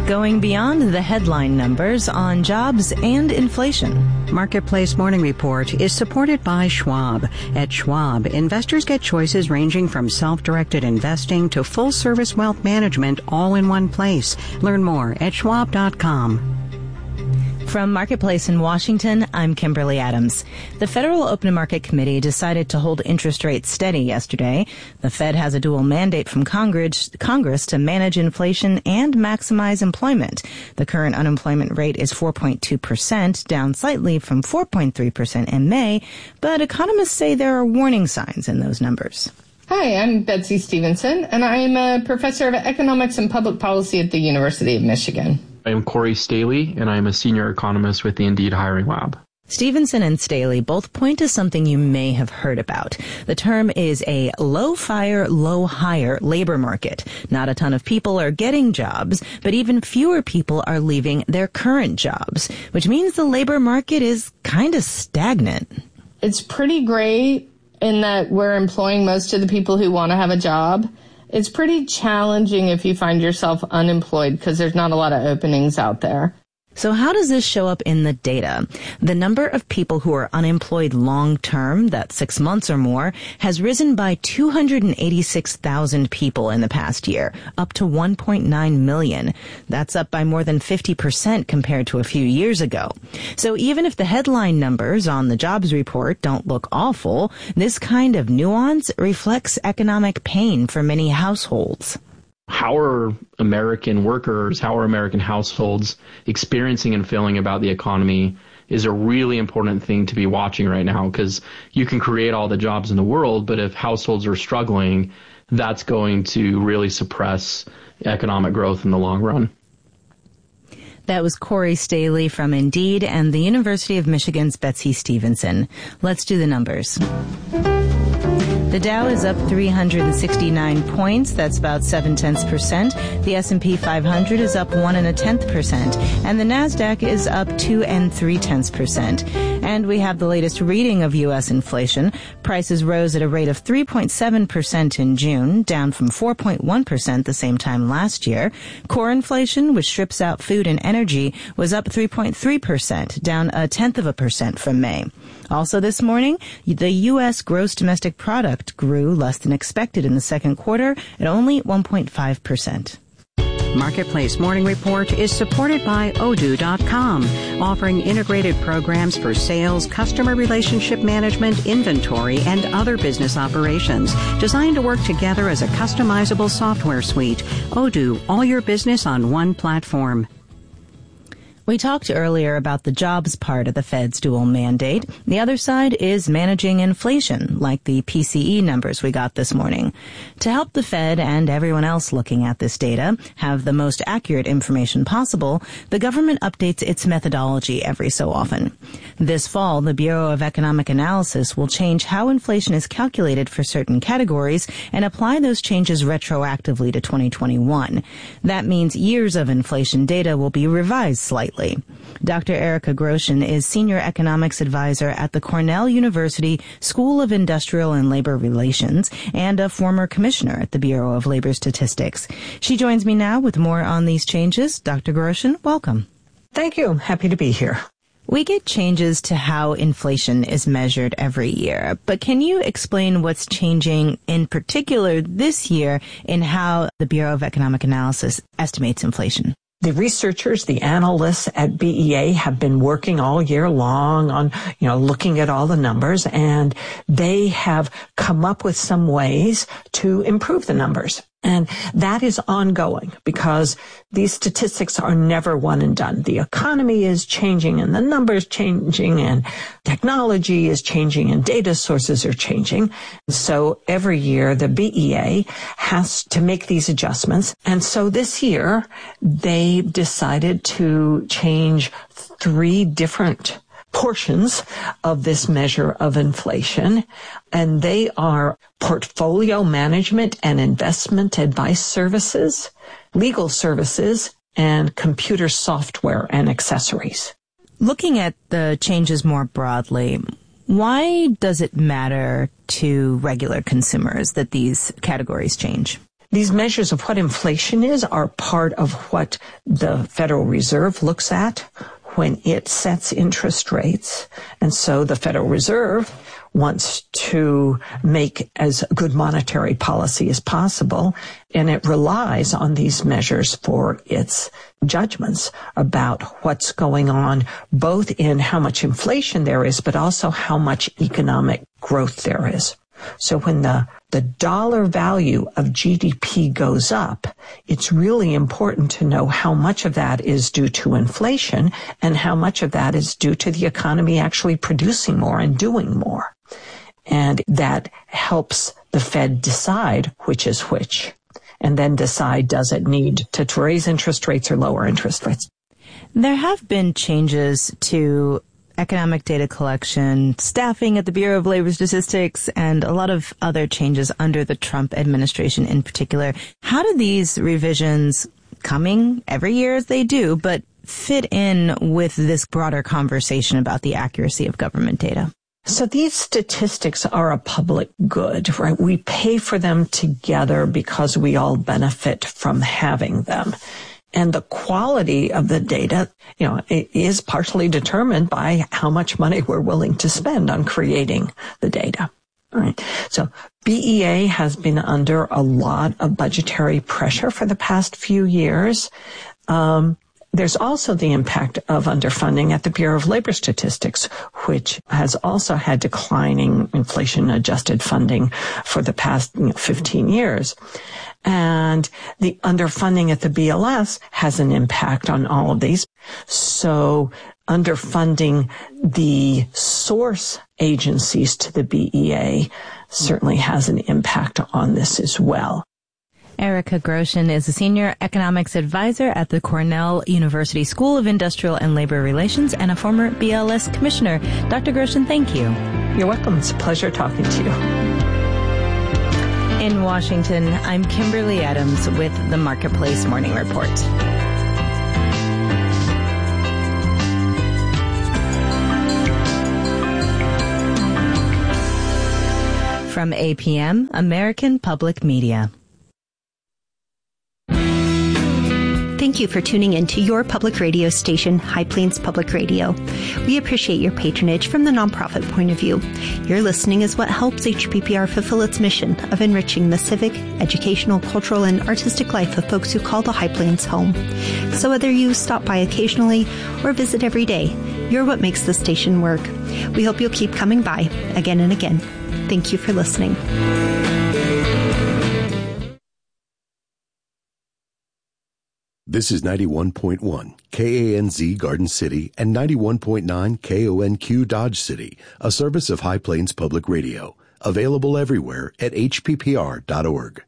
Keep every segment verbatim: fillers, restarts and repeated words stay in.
going beyond the headline numbers on jobs and inflation. Marketplace Morning Report is supported by Schwab. At Schwab, investors get choices ranging from self-directed investing to full-service wealth management all in one place. Learn more at schwab dot com. From Marketplace in Washington, I'm Kimberly Adams. The Federal Open Market Committee decided to hold interest rates steady yesterday. The Fed has a dual mandate from Congress, Congress to manage inflation and maximize employment. The current unemployment rate is four point two percent, down slightly from four point three percent in May, but economists say there are warning signs in those numbers. Hi, I'm Betsy Stevenson, and I am a professor of economics and public policy at the University of Michigan. I am Corey Staley, and I am a senior economist with the Indeed Hiring Lab. Stevenson and Staley both point to something you may have heard about. The term is a low-fire, low-hire labor market. Not a ton of people are getting jobs, but even fewer people are leaving their current jobs, which means the labor market is kind of stagnant. It's pretty great in that we're employing most of the people who want to have a job. It's pretty challenging if you find yourself unemployed because there's not a lot of openings out there. So how does this show up in the data? The number of people who are unemployed long-term, that's six months or more, has risen by two hundred eighty-six thousand people in the past year, up to one point nine million. That's up by more than fifty percent compared to a few years ago. So even if the headline numbers on the jobs report don't look awful, this kind of nuance reflects economic pain for many households. How are American workers, how are American households experiencing and feeling about the economy is a really important thing to be watching right now, because you can create all the jobs in the world, but if households are struggling, that's going to really suppress economic growth in the long run. That was Corey Staley from Indeed and the University of Michigan's Betsy Stevenson. Let's do the numbers. The Dow is up three hundred sixty-nine points. That's about seven tenths percent. The S and P five hundred is up one and a tenth percent. And the NASDAQ is up two and three tenths percent. And we have the latest reading of U S inflation. Prices rose at a rate of three point seven percent in June, down from four point one percent the same time last year. Core inflation, which strips out food and energy, was up three point three percent, down a tenth of a percent from May. Also this morning, the U S gross domestic product grew less than expected in the second quarter at only one point five percent. Marketplace Morning Report is supported by Odoo dot com, offering integrated programs for sales, customer relationship management, inventory, and other business operations, designed to work together as a customizable software suite. Odoo, all your business on one platform. We talked earlier about the jobs part of the Fed's dual mandate. The other side is managing inflation, like the P C E numbers we got this morning. To help the Fed and everyone else looking at this data have the most accurate information possible, the government updates its methodology every so often. This fall, the Bureau of Economic Analysis will change how inflation is calculated for certain categories and apply those changes retroactively to twenty twenty-one. That means years of inflation data will be revised slightly. Doctor Erica Groshin is Senior Economics Advisor at the Cornell University School of Industrial and Labor Relations and a former commissioner at the Bureau of Labor Statistics. She joins me now with more on these changes. Doctor Groshin, welcome. Thank you. Happy to be here. We get changes to how inflation is measured every year, but can you explain what's changing in particular this year in how the Bureau of Economic Analysis estimates inflation? The researchers, the analysts at B E A have been working all year long on, you know, looking at all the numbers, and they have come up with some ways to improve the numbers. And that is ongoing because these statistics are never one and done. The economy is changing and the numbers changing and technology is changing and data sources are changing. So every year the B E A has to make these adjustments. And so this year they decided to change three different portions of this measure of inflation, and they are portfolio management and investment advice services, legal services, and computer software and accessories. Looking at the changes more broadly, why does it matter to regular consumers that these categories change? These measures of what inflation is are part of what the Federal Reserve looks at when it sets interest rates. And so the Federal Reserve wants to make as good monetary policy as possible, and it relies on these measures for its judgments about what's going on, both in how much inflation there is, but also how much economic growth there is. So when the, the dollar value of G D P goes up, it's really important to know how much of that is due to inflation and how much of that is due to the economy actually producing more and doing more. And that helps the Fed decide which is which, and then decide, does it need to raise interest rates or lower interest rates? There have been changes to economic data collection, staffing at the Bureau of Labor Statistics, and a lot of other changes under the Trump administration in particular. How do these revisions, coming every year as they do, but fit in with this broader conversation about the accuracy of government data? So these statistics are a public good, right? We pay for them together because we all benefit from having them. And the quality of the data, you know, it is partially determined by how much money we're willing to spend on creating the data. All right. So B E A has been under a lot of budgetary pressure for the past few years. Um, There's also the impact of underfunding at the Bureau of Labor Statistics, which has also had declining inflation-adjusted funding for the past you know, fifteen years. And the underfunding at the B L S has an impact on all of these. So underfunding the source agencies to the B E A certainly has an impact on this as well. Erica Groshen is a senior economics advisor at the Cornell University School of Industrial and Labor Relations and a former B L S commissioner. Doctor Groshen, thank you. You're welcome. It's a pleasure talking to you. In Washington, I'm Kimberly Adams with the Marketplace Morning Report. From A P M, American Public Media. Thank you for tuning in to your public radio station, High Plains Public Radio. We appreciate your patronage from the nonprofit point of view. Your listening is what helps H P P R fulfill its mission of enriching the civic, educational, cultural, and artistic life of folks who call the High Plains home. So whether you stop by occasionally or visit every day, you're what makes the station work. We hope you'll keep coming by again and again. Thank you for listening. This is ninety-one point one K A N Z Garden City and ninety-one point nine K O N Q Dodge City, a service of High Plains Public Radio, available everywhere at H P P R dot org.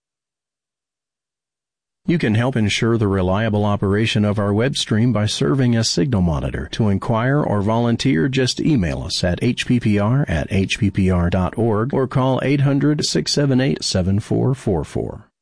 You can help ensure the reliable operation of our web stream by serving as signal monitor. To inquire or volunteer, just email us at H P P R at H P P R dot org or call eight hundred, six seven eight, seven four four four.